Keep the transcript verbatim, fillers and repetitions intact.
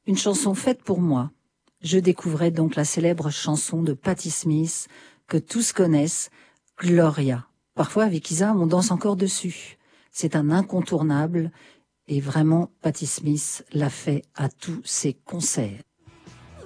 Une chanson faite pour moi. Je découvrais donc la célèbre chanson de Patti Smith que tous connaissent, Gloria. Parfois, avec Isa, on danse encore dessus. C'est un incontournable et vraiment, Patti Smith l'a fait à tous ses concerts.